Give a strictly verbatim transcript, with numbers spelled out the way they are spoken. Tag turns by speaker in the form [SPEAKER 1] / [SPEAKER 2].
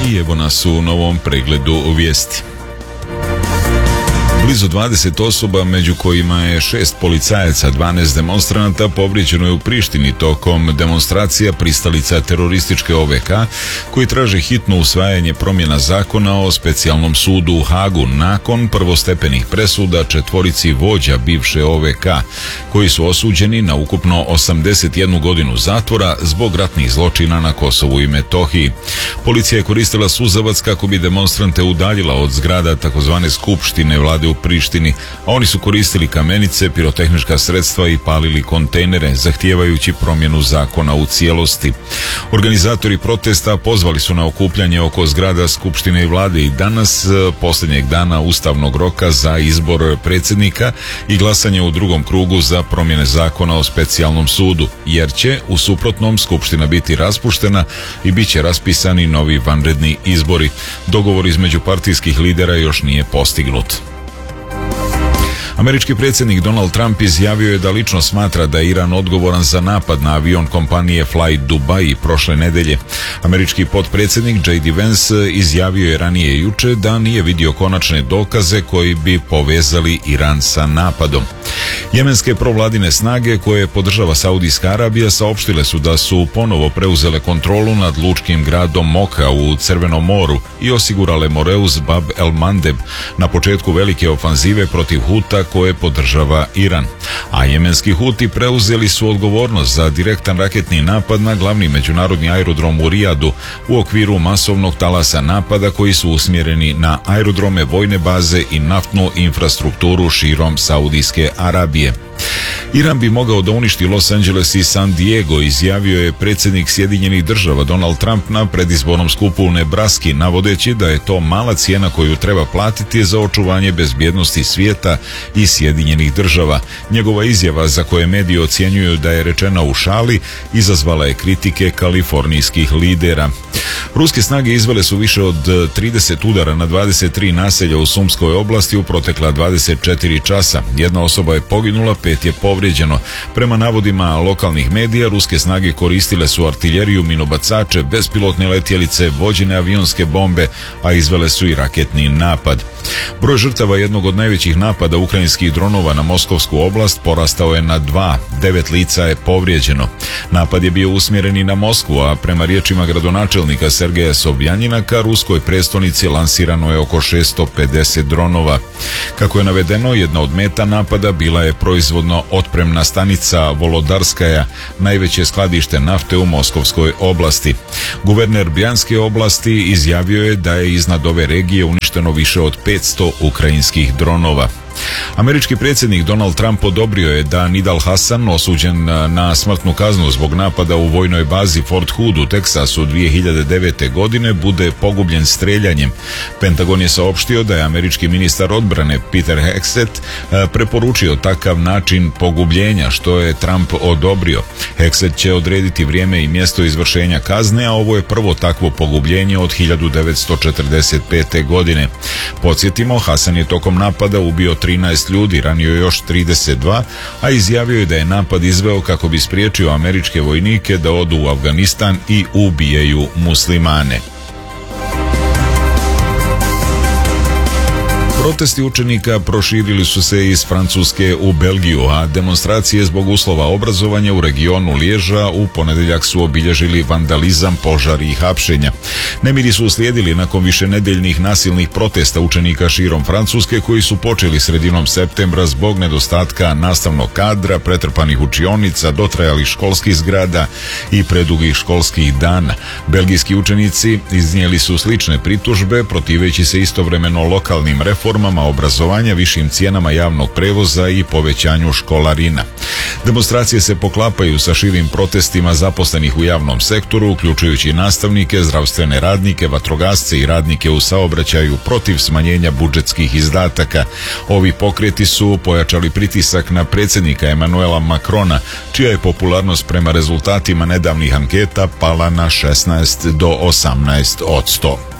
[SPEAKER 1] I evo nas u novom pregledu vijesti. Blizu dvadeset osoba, među kojima je šest policajaca, dvanaest demonstranata, povrijeđeno je u Prištini tokom demonstracija pristalica terorističke O V K koji traže hitno usvajanje promjena zakona o specijalnom sudu u Hagu nakon prvostepenih presuda četvorici vođa bivše O V K koji su osuđeni na ukupno osamdeset jednu godinu zatvora zbog ratnih zločina na Kosovu i Metohiji. Policija je koristila suzavac kako bi demonstrante udaljila od zgrada takozvane skupštine vlade u Prištini, a oni su koristili kamenice, pirotehnička sredstva i palili kontejnere, zahtijevajući promjenu zakona u cijelosti. Organizatori protesta pozvali su na okupljanje oko zgrada skupštine i vlade i danas, posljednjeg dana ustavnog roka za izbor predsjednika i glasanje u drugom krugu za promjene zakona o specijalnom sudu, jer će u suprotnom skupština biti raspuštena i bit će raspisani novi vanredni izbori. Dogovor između partijskih lidera još nije postignut. Američki predsjednik Donald Trump izjavio je da lično smatra da je Iran odgovoran za napad na avion kompanije Fly Dubai prošle nedelje. Američki potpredsjednik J D Vance izjavio je ranije juče da nije vidio konačne dokaze koji bi povezali Iran sa napadom. Jemenske provladine snage koje podržava Saudijska Arabija saopštile su da su ponovo preuzele kontrolu nad lučkim gradom Moka u Crvenom moru i osigurale Moreus Bab el Mandeb na početku velike ofanzive protiv Huta koje podržava Iran. A jemenski Huti preuzeli su odgovornost za direktan raketni napad na glavni međunarodni aerodrom u Rijadu u okviru masovnog talasa napada koji su usmjereni na aerodrome, vojne baze i naftnu infrastrukturu širom Saudijske Arabije. Iran bi mogao da uništi Los Angeles i San Diego, izjavio je predsjednik Sjedinjenih Država Donald Trump na predizbornom skupu u Nebraski, navodeći da je to mala cijena koju treba platiti za očuvanje bezbjednosti svijeta i Sjedinjenih Država. Njegova izjava, za koje mediji ocjenjuju da je rečena u šali, izazvala je kritike kalifornijskih lidera. Ruske snage izvele su više od trideset udara na dvadeset tri naselja u Sumskoj oblasti u protekla dvadeset četiri časa. Jedna osoba je poginula, pet je povrijeđeno. Prema navodima lokalnih medija, ruske snage koristile su artiljeriju, minobacače, bespilotne letjelice, vođene avionske bombe, a izvele su i raketni napad. Broj žrtava jednog od najvećih napada ukrajinskih dronova na Moskovsku oblast porastao je na dva, devet lica je povrijeđeno. Napad je bio usmjeren i na Moskvu, a prema riječima gradonačelnika Sergeja Sobjanina ka ruskoj prestonici lansirano je oko šesto pedeset dronova. Kako je navedeno, jedna od meta napada bila je proizvodno otpremna stanica Volodarskaja, najveće skladište nafte u Moskovskoj oblasti. Guverner Brjanske oblasti izjavio je da je iznad ove regije uništeno više od petsto ukrajinskih dronova. Američki predsjednik Donald Trump odobrio je da Nidal Hasan, osuđen na smrtnu kaznu zbog napada u vojnoj bazi Fort Hood u Teksasu dvije hiljade devete. godine, bude pogubljen streljanjem. Pentagon je saopštio da je američki ministar odbrane Peter Hegseth preporučio takav način pogubljenja, što je Trump odobrio. Hegseth će odrediti vrijeme i mjesto izvršenja kazne, a ovo je prvo takvo pogubljenje od hiljadu devetsto četrdeset pete. godine. Podsjetimo, Hasan je tokom napada ubio trinaest ljudi, ranio još trideset dva, a izjavio je da je napad izveo kako bi spriječio američke vojnike da odu u Afganistan i ubijaju muslimane. Protesti učenika proširili su se iz Francuske u Belgiju, a demonstracije zbog uslova obrazovanja u regionu Liježa u ponedjeljak su obilježili vandalizam, požar i hapšenja. Nemiri su uslijedili nakon višenedeljnih nasilnih protesta učenika širom Francuske koji su počeli sredinom septembra zbog nedostatka nastavnog kadra, pretrpanih učionica, dotrajalih školskih zgrada i predugih školskih dana. Belgijski učenici iznijeli su slične pritužbe, protiveći se istovremeno lokalnim reformama obrazovanja, višim cijenama javnog prevoza i povećanju školarina. Demonstracije se poklapaju sa širim protestima zaposlenih u javnom sektoru, uključujući nastavnike, zdravstvene radnike, vatrogasce i radnike u saobraćaju protiv smanjenja budžetskih izdataka. Ovi pokreti su pojačali pritisak na predsjednika Emmanuela Macrona, čija je popularnost prema rezultatima nedavnih anketa pala na šesnaest do osamnaest odsto.